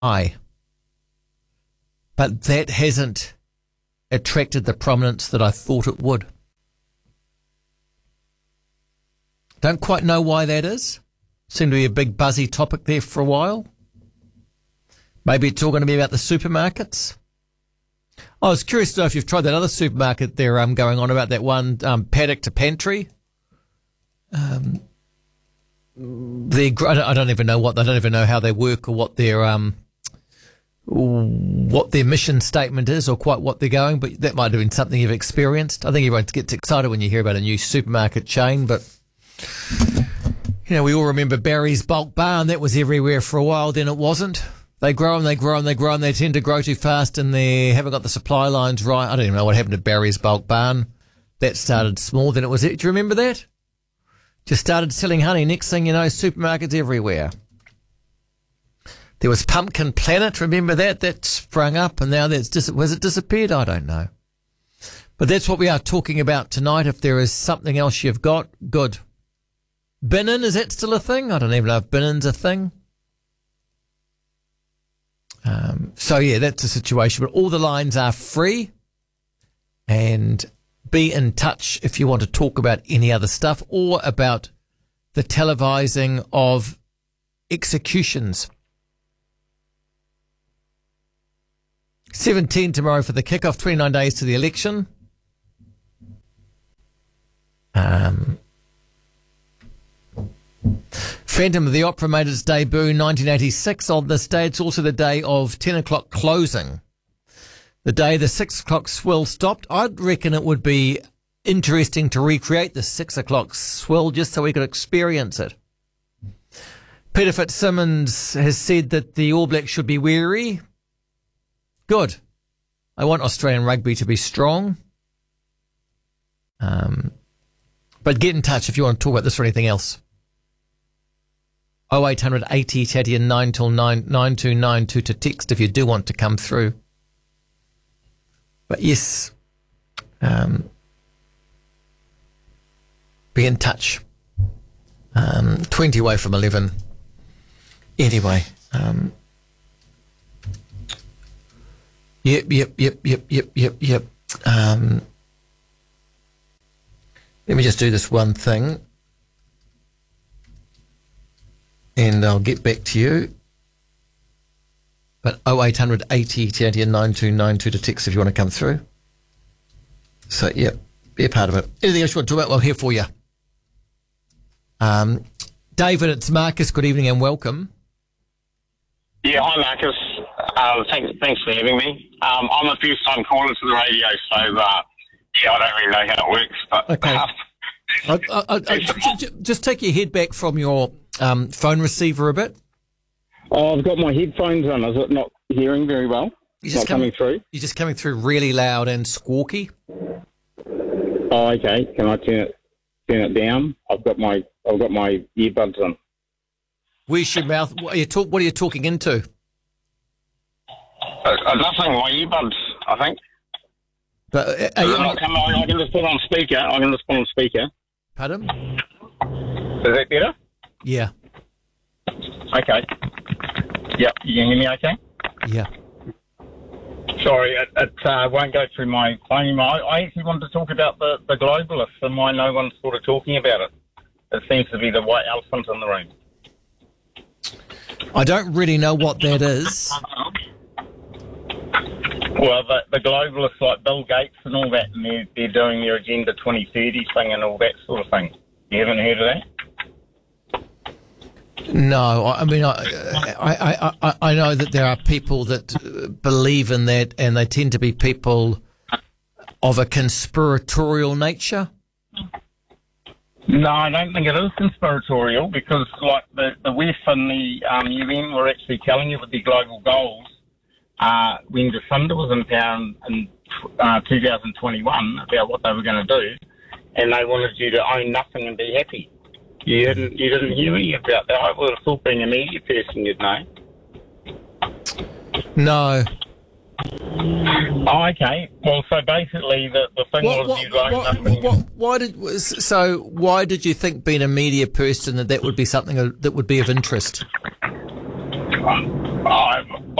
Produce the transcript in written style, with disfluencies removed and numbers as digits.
But that hasn't attracted the prominence that I thought it would. Don't quite know why that is. Seemed to be a big buzzy topic there for a while. Maybe it's all going to be about the supermarkets. I was curious to know if you've tried that other supermarket they're going on about, that one paddock to pantry. I don't even know I don't even know how they work or what their mission statement is or quite what they're going, but that might have been something you've experienced. I think everyone gets excited when you hear about a new supermarket chain, but we all remember Barry's Bulk Barn. That was everywhere for a while, then it wasn't. They grow and they grow and they grow and they tend to grow too fast and they haven't got the supply lines right. I don't even know what happened to Barry's Bulk Barn. That started small, then it was it. Do you remember that? Just started selling honey. Next thing you know, supermarkets everywhere. There was Pumpkin Planet. Remember that? That sprung up and now has it disappeared? I don't know. But that's what we are talking about tonight. If there is something else you've got, good. Bin-in, is that still a thing? I don't even know if bin-in's a thing. That's the situation. But all the lines are free. And be in touch if you want to talk about any other stuff or about the televising of executions. 17 tomorrow for the kickoff, 29 days to the election. Phantom of the Opera made its debut in 1986 on this day. It's also the day of 10 o'clock closing. The day the 6 o'clock swill stopped. I'd reckon it would be interesting to recreate the 6 o'clock swill just so we could experience it. Peter Fitzsimmons has said that the All Blacks should be wary. Good. I want Australian rugby to be strong. But get in touch if you want to talk about this or anything else. 0800 80 Tatty and 9 till 9, 9292 to text if you do want to come through. But yes, be in touch. 20 away from 11. Anyway, Yep. Let me just do this one thing, and I'll get back to you. But 0800 80 Te and 9292 to text if you want to come through. So, be a part of it. Anything else you want to talk about? Well, here for you. David, it's Marcus. Good evening and welcome. Yeah, hi Marcus. Thanks for having me. I'm a first-time caller to the radio, so I don't really know how it works. Okay. Just take your head back from your phone receiver a bit. Oh, I've got my headphones on. Is it not hearing very well? It's not coming through? You're just coming through really loud and squawky. Oh, okay. Can I turn it down? I've got my earbuds on. Where's your mouth? What are you talking into? Nothing. My earbuds, I think. But I can just put on speaker. Pardon? Is that better? Yeah. Okay. Yep. You can hear me okay? Yeah. Sorry, it won't go through my phone. I actually wanted to talk about the globalists and why no one's sort of talking about it. It seems to be the white elephant in the room. I don't really know what that is. Well, the globalists like Bill Gates and all that, and they're doing their Agenda 2030 thing and all that sort of thing. You haven't heard of that? No, I mean, I know that there are people that believe in that, and they tend to be people of a conspiratorial nature. No, I don't think it is conspiratorial because, like, the West and the UN were actually telling you with their global goals when Jacinda was in power in 2021 about what they were going to do, and they wanted you to own nothing and be happy. You didn't hear any about that. I would have thought being a media person you'd know. No. Oh, okay. Well, so basically the thing was you own nothing. Why did you think being a media person that would be something that would be of interest? I